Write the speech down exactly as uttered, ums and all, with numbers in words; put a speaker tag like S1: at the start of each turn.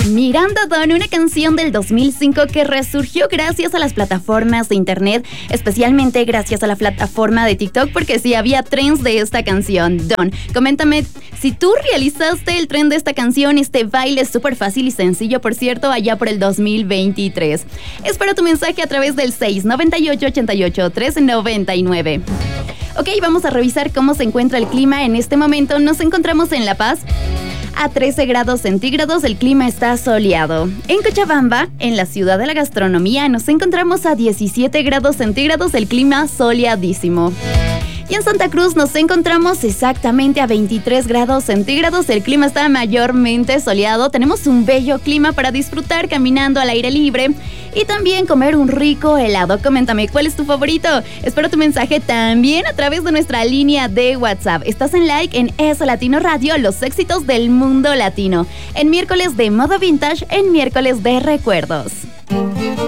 S1: Miranda Don, una canción del dos mil cinco que resurgió gracias a las plataformas de internet, especialmente gracias a la plataforma de TikTok, porque sí había trends de esta canción. Don, coméntame si tú realizaste el trend de esta canción, este baile súper fácil y sencillo, por cierto, allá por el dos mil veintitrés. Espero tu mensaje a través del seis noventa y ocho, ochenta y ocho, tres noventa y nueve. Ok, vamos a revisar cómo se encuentra el clima en este momento. Nos encontramos en La Paz. A trece grados centígrados, el clima está soleado. En Cochabamba, en la ciudad de la gastronomía, nos encontramos a diecisiete grados centígrados, el clima soleadísimo. Y en Santa Cruz nos encontramos exactamente a veintitrés grados centígrados, el clima está mayormente soleado. Tenemos un bello clima para disfrutar caminando al aire libre y también comer un rico helado. Coméntame, ¿cuál es tu favorito? Espero tu mensaje también a través de nuestra línea de WhatsApp. Estás en Like en Eso Latino Radio, los éxitos del mundo latino. En miércoles de modo vintage, en miércoles de recuerdos.